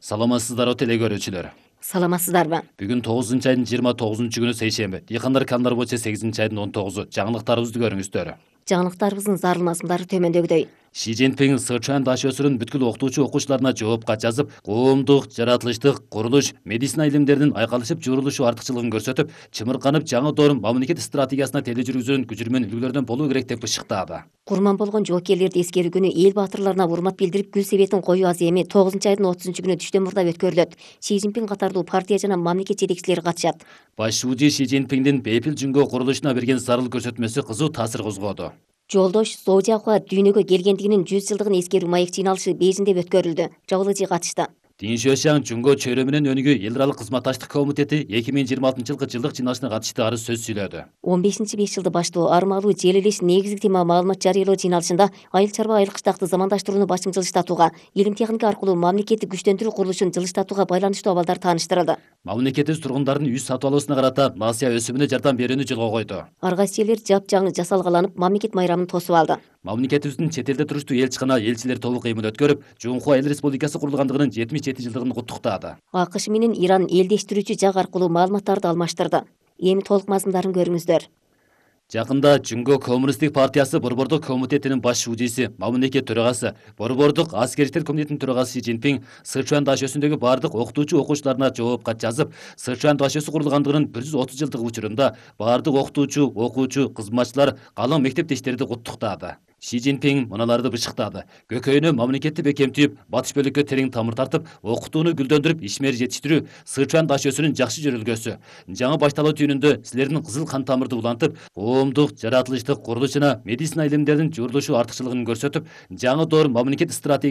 Саламатсыздарбы теле көрүүчүлөр. Саламатсыздарбы? Бүгүн 9 айдын 29 күнү сейшемби. Дыйкандар кандар боюнча 8 айдын 19. Жаңылыктарыбызды көрүңүздөр. Жаңылыктарыбыздын зарыл мазмундары төмөндөгүдөй. Ши Цзиньпин Сычуан даш өсүрүн бүткүл окутуучу окуучуларына жоопка жазып, коомдук, жаратылыштык, курулуш, медицина илимдеринин айкалышып жуурулушу артыкчылыгын көрсөтүп, чымырканып жаңы доор мамлекет стратегиясына теле жүргүзүүнүн күжүрмөн үлгүлөрдөн болуу керек деп бышыктады. Курман болгон жоокерлерди эскерүү күнү эл баатырларына урмат билдирип, гүл себетин коюу аземи 9 айдын 30 күнү түштөн мурда өткөрүлөт. Ши Цзиньпин катарлуу партия жана мамлекет жетекчилери катышат. Баш шууji Ши Цзиньпиндин бейпил жүнгө курулушуна берген зарыл көрсөтмөсү кызуу таасир козгоду. Жолдош Зоожахуа дүйнөгө келгендигинин 100 жылдыгын эскерүү маек жыйналышы Бейжиңде өткөрүлдү. Жабылыжы катышты. Дин Шуэшаң Жүнгө чөйрө менен өнүгүү эл аралык кызматташтык комитети 2026 жылкы жылдык жыйналышына катыштыгары сөз сүйлөдү. 15-5 жылды баштоо армалуу жел элеш негизги тема маалымат жарыялоо жыйналышында айыл чарба айыл кыштакты замандаштырууну башың жылыштатууга, илим техника аркылуу мамлекеттик күчтөндүрүү курулушун жылыштатууга байланыштуу абалдар тааныштырылды. Мамлекетибиз тургундардын үй сатып алуусуна карата насыя өсүмүнө жардам берүүнү жолго койду. Ар кайсы жерлер жапжаңы жасалгаланып, мамлекет майрамын тосуп алды. Мамлекетибиздин чет элде туруштуу элчикана элчилер тобу кыймыл өткөрүп, Жунхуа эл республикасы курулгандыгынын 77 жылдыгын куттуктады. АКШ менен Иран элдештирүүчү жак аркылуу маалыматтарды алмаштырды. Эми толук мазмундарын көрүңүздөр. Жакында Жүнгө коммунисттик партиясы Борбордук комитетинин баш шуудиси, мамлекет төрагасы, Борбордук аскер комитетинин төрагасы Ши Цзиньпин Сычуан даш өсүндөгү бардык окутуучу окуучуларына жоопка жазып, Сычуан даш өсү курулгандыгынын 130 жылдыгы учурунда бардык окутуучу, окуучу, кызматчылар, калың мектептештерди куттуктады. Ши Цзиньпин мыналарды бышыктады. Көкөйүнө мамлекетти бекемтип, батыш бөлүккө терең тамыр тартып, окутууну гүлдөндүрүп, ишмери жетиштирүү Сычуан даш өсүнүн жакшы жөрөлгөсү. Жаңы башталуу түйүнүндө силердин кызыл кан тамырды улантып, коомдук, жаратылыштык, курулуш жана медицина илимдеринин жуурулушу артыкчылыгын көрсөтүп, жаңы доор мамлекет стратегиясы